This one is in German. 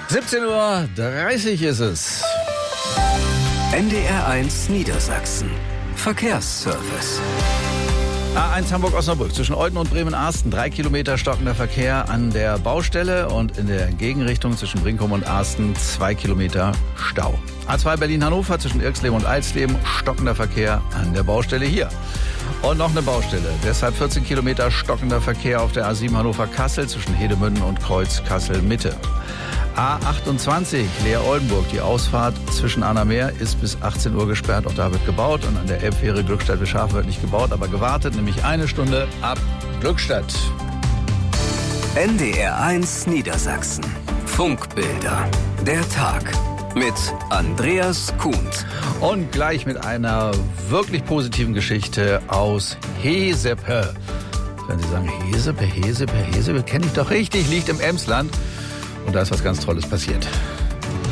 17:30 Uhr ist es. NDR1 Niedersachsen. Verkehrsservice. A1 Hamburg-Osnabrück zwischen Olten und Bremen-Arsten. 3 Kilometer stockender Verkehr an der Baustelle und in der Gegenrichtung zwischen Brinkum und Arsten 2 Kilometer Stau. A2 Berlin-Hannover zwischen Irxleben und Alsleben. Stockender Verkehr an der Baustelle hier. Und noch eine Baustelle. Deshalb 14 Kilometer stockender Verkehr auf der A7 Hannover-Kassel zwischen Hedemünden und Kreuz Kassel-Mitte. A28 Leer-Oldenburg. Die Ausfahrt zwischen Annameer ist bis 18 Uhr gesperrt. Auch da wird gebaut. Und an der Elbfähre Glückstadt-Wischhafen wird nicht gebaut, aber gewartet. Nämlich eine Stunde ab Glückstadt. NDR1 Niedersachsen. Funkbilder. Der Tag. Mit Andreas Kuhns. Und gleich mit einer wirklich positiven Geschichte aus Hesepe. Wenn Sie sagen, Hesepe, kenne ich doch richtig, liegt im Emsland. Und da ist was ganz Tolles passiert.